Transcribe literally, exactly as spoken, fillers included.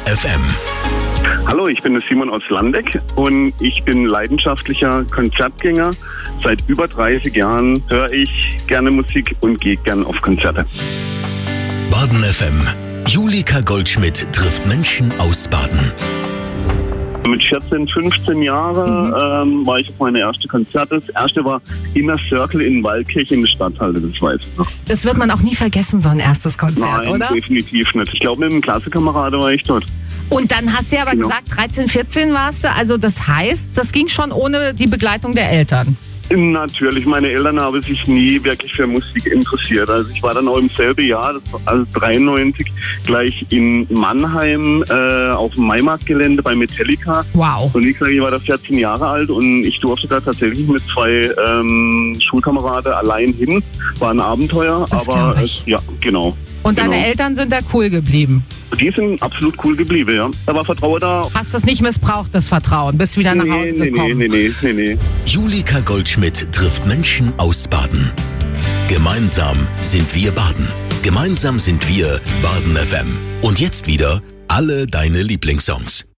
F M. Hallo, ich bin der Simon aus Landeck und ich bin leidenschaftlicher Konzertgänger. Seit über dreißig Jahren höre ich gerne Musik und gehe gern auf Konzerte. Baden F M. Julika Goldschmidt trifft Menschen aus Baden. Mit vierzehn, fünfzehn Jahren mhm. ähm, war ich auf meine erste Konzerte. Das erste war Inner Circle in Waldkirch in der Stadthalle, das weiß ich noch. Das wird man auch nie vergessen, so ein erstes Konzert, Nein, oder? Definitiv nicht. Ich glaube, mit einem Klassenkamerade war ich dort. Und dann hast du ja aber Genau. gesagt, dreizehn, vierzehn warst du. Also das heißt, das ging schon ohne die Begleitung der Eltern. Natürlich, meine Eltern haben sich nie wirklich für Musik interessiert. Also ich war dann auch im selben Jahr, das war also dreiundneunzig, gleich in Mannheim äh, auf dem Maimarktgelände bei Metallica. Wow. Und ich sage, ich war da vierzehn Jahre alt und ich durfte da tatsächlich mit zwei ähm, Schulkameraden allein hin. War ein Abenteuer, Das aber glaub ich. äh, ja, genau. Und deine genau. Eltern sind da cool geblieben. Die sind absolut cool geblieben, ja. Da war Vertrauen da. Hast das nicht missbraucht, das Vertrauen? Bist wieder nach Hause nee, gekommen? nee, nee, nee, nee, nee. Julika Goldschmidt trifft Menschen aus Baden. Gemeinsam sind wir Baden. Gemeinsam sind wir Baden F M. Und jetzt wieder alle deine Lieblingssongs.